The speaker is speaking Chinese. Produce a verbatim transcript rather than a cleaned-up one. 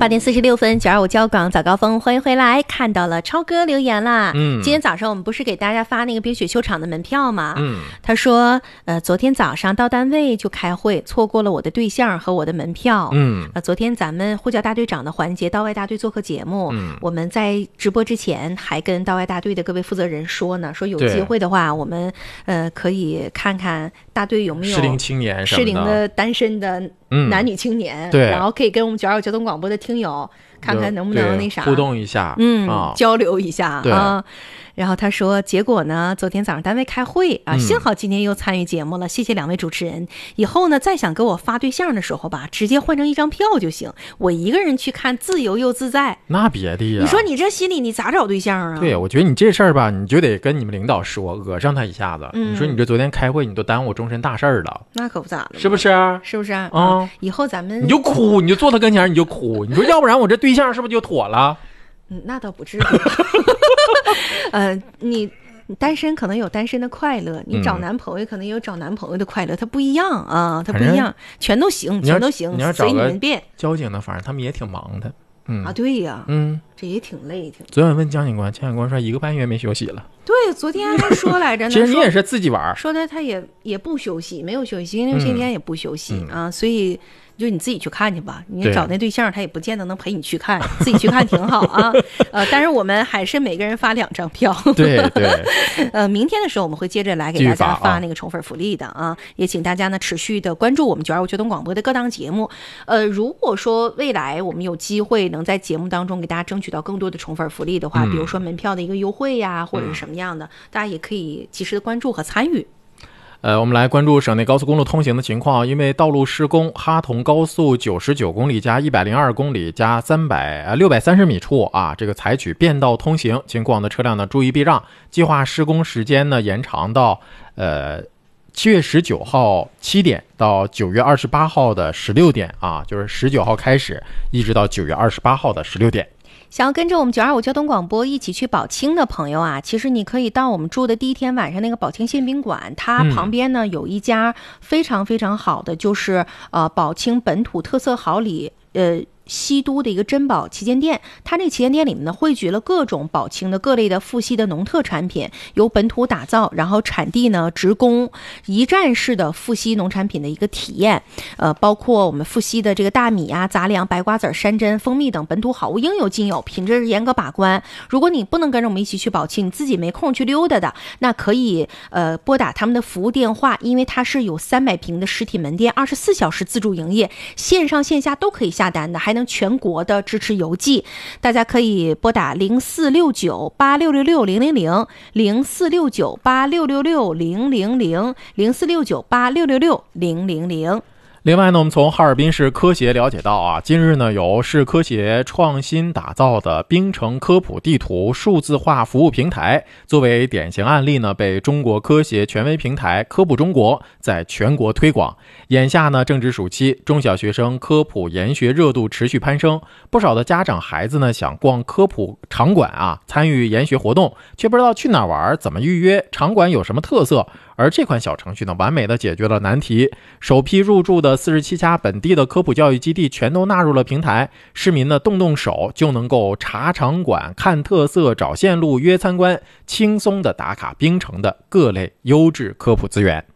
八点四十六分，九二五交广早高峰，欢迎回来。看到了超哥留言啦，嗯，今天早上我们不是给大家发那个冰雪球场的门票吗？嗯，他说，呃，昨天早上到单位就开会，错过了我的对象和我的门票。嗯，呃，昨天咱们呼叫大队长的环节，道外大队做客节目，嗯，我们在直播之前还跟道外大队的各位负责人说呢，说有机会的话，我们呃可以看看大队有没有适龄青年什么的， 适龄的单身的男女青年，嗯、 对， 然后可以跟我们九二五交通广播的听友看看能不能那啥互动一下， 嗯、 啊， 交流一下啊。然后他说，结果呢，昨天早上单位开会啊，幸好今天又参与节目了，嗯、谢谢两位主持人。以后呢，再想给我发对象的时候吧，直接换成一张票就行，我一个人去看，自由又自在。 那别的呀， 你说你这心里你咋找对象啊？ 对，我觉得你这事儿吧，你就得跟你们领导说，讹上他一下子。嗯、你说你这昨天开会，你都耽误我终身大事儿了， 那可不咋的， 是不是？ 是不是啊？ 嗯、 以后咱们你就哭，你就坐他跟前你就哭，你说要不然我这对象是不是就妥了？ 嗯，那倒不至于。呃，你。单身可能有单身的快乐，你找男朋友可能有找男朋友的快乐，它不一样啊，它不一样，全都行，全都行，随你们便。 交警的，反正他们也挺忙的，嗯啊，对呀， 嗯， 这也挺累，挺。 昨晚问江警官，江警官说一个半月没休息了。 对，昨天还说来着呢。 其实你也是自己玩， 说的他也也不休息，没有休息，星期六、星期天也不休息、嗯、啊，所以。就你自己去看去吧，你找那对象他也不见得能陪你去看，自己去看挺好啊。呃，但是我们还是每个人发两张票。 对对。 呃，明天的时候我们会接着来给大家发那个宠粉福利的啊，啊也请大家呢持续的关注我们九二五交通广播的各档节目。呃，如果说未来我们有机会能在节目当中给大家争取到更多的宠粉福利的话，嗯、比如说门票的一个优惠呀，或者是什么样的，嗯、大家也可以及时的关注和参与。 呃，我们来关注省内高速公路通行的情况。因为道路施工，哈同高速九十九公里加一百零二公里加三百呃六百三十米处啊，这个采取变道通行，经过往的车辆呢注意避让。计划施工时间呢延长到呃七月十九号七点到九月二十八号的十六点啊，就是十九号开始，一直到九月二十八号的十六点。 想要跟着我们九二五交通广播一起去宝清的朋友啊，其实你可以到我们住的第一天晚上那个宝清宪宾馆，它旁边呢有一家非常非常好的，就是呃宝清本土特色好礼呃。西都的一个珍宝旗舰店，它这个旗舰店里面呢汇聚了各种宝清的各类的富硒的农特产品，由本土打造，然后产地呢直供，一站式的富硒农产品的一个体验，呃，包括我们富硒的这个大米啊、杂粮、白瓜子、山珍、蜂蜜等本土好物应有尽有，品质严格把关。如果你不能跟着我们一起去宝清，你自己没空去溜达的，那可以呃拨打他们的服务电话，因为它是有三百平的实体门店，二十四小时自助营业，线上线下都可以下单的，还能全国的支持邮寄，大家可以拨打零四六九八六六六零零零零四六九八六六六零零零零四六九八六六六零零零。 另外呢，我们从哈尔滨市科协了解到啊，近日呢，由市科协创新打造的冰城科普地图数字化服务平台，作为典型案例呢，被中国科协权威平台科普中国在全国推广。眼下呢，正值暑期，中小学生科普研学热度持续攀升，不少的家长孩子呢，想逛科普场馆啊，参与研学活动，却不知道去哪玩，怎么预约，场馆有什么特色。而这款小程序呢，完美的解决了难题。首批入驻的四十七家本地的科普教育基地全都纳入了平台，市民呢动动手就能够查场馆、看特色、找线路、约参观，轻松的打卡冰城的各类优质科普资源。